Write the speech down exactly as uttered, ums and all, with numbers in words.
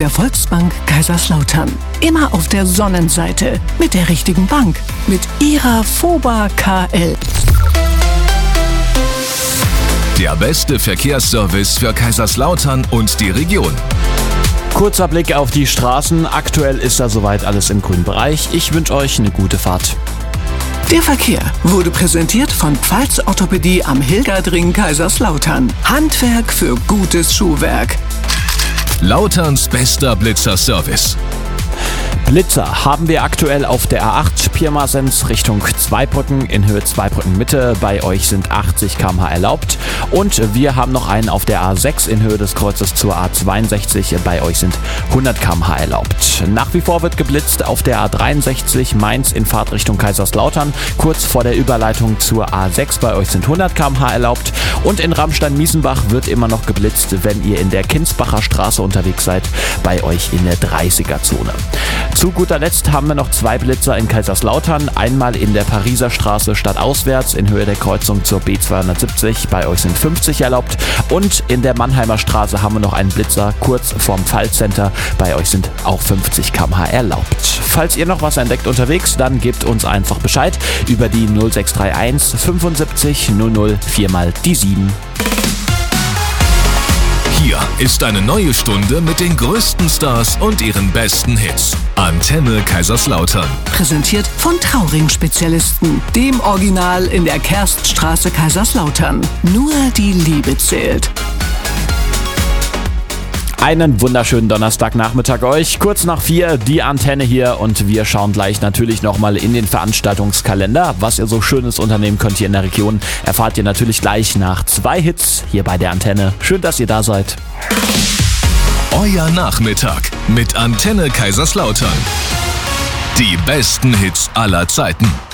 der Volksbank Kaiserslautern. Immer auf der Sonnenseite. Mit der richtigen Bank. Mit Ihrer FOBA K L. Der beste Verkehrsservice für Kaiserslautern und die Region. Kurzer Blick auf die Straßen. Aktuell ist da soweit alles im grünen Bereich. Ich wünsche euch eine gute Fahrt. Der Verkehr wurde präsentiert von Pfalz Orthopädie am Hilgerdring Kaiserslautern. Handwerk für gutes Schuhwerk. Lauterns bester Blitzer-Service. Blitzer haben wir aktuel auf der A acht Pirmasens Richtung Zweibrücken in Höhe Zweibrücken Mitte. Bei euch sind achtzig Kilometer pro Stunde erlaubt. Und wir haben noch einen auf der A sechs in Höhe des Kreuzes zur A zweiundsechzig. Bei euch sind hundert Kilometer pro Stunde erlaubt. Nach wie vor wird geblitzt auf der A dreiundsechzig Mainz in Fahrtrichtung Kaiserslautern. Kurz vor der Überleitung zur A sechs. Bei euch sind hundert Kilometer pro Stunde erlaubt. Und in Ramstein-Miesenbach wird immer noch geblitzt, wenn ihr in der Kinsbacher Straße unterwegs seid. Bei euch in der dreißiger-Zone. Zu guter Letzt haben wir noch zwei Blitzer in Kaiserslautern. Einmal in der Pariser Straße stadtauswärts in Höhe der Kreuzung zur B zweihundertsiebzig. Bei euch sind fünfzig erlaubt. Und in der Mannheimer Straße haben wir noch einen Blitzer kurz vorm Pfalz-Center. Bei euch sind auch fünfzig Kilometer pro Stunde erlaubt. Falls ihr noch was entdeckt unterwegs, dann gebt uns einfach Bescheid über die null sechs drei eins fünfundsiebzig null null vier mal die sieben. Hier ist eine neue Stunde mit den größten Stars und ihren besten Hits. Antenne Kaiserslautern. Präsentiert von Trauring-Spezialisten, dem Original in der Kerststraße Kaiserslautern. Nur die Liebe zählt. Einen wunderschönen Donnerstagnachmittag euch. Kurz nach vier die Antenne hier und wir schauen gleich natürlich nochmal in den Veranstaltungskalender. Was ihr so Schönes unternehmen könnt hier in der Region, erfahrt ihr natürlich gleich nach zwei Hits hier bei der Antenne. Schön, dass ihr da seid. Euer Nachmittag mit Antenne Kaiserslautern. Die besten Hits aller Zeiten.